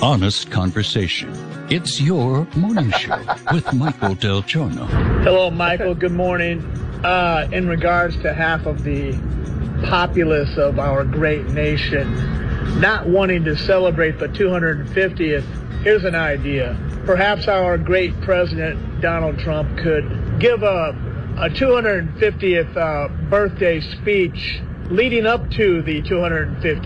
honest conversation. It's your morning show with Michael Del Giorno. Hello, Michael. Good morning. In regards to half of the populace of our great nation not wanting to celebrate the 250th, here's an idea. Perhaps our great president, Donald Trump, could give a 250th birthday speech leading up to the 250th.